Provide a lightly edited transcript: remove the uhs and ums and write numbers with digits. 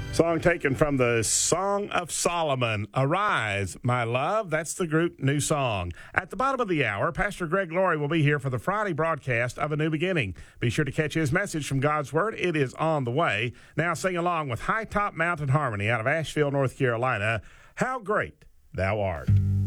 Song taken from the Song of Solomon, Arise, My Love. That's the group New Song. At the bottom of the hour, Pastor Greg Laurie will be here for the Friday broadcast of A New Beginning. Be sure to catch his message from God's Word. It is on the way. Now sing along with High Top Mountain Harmony out of Asheville, North Carolina. How Great Thou Art.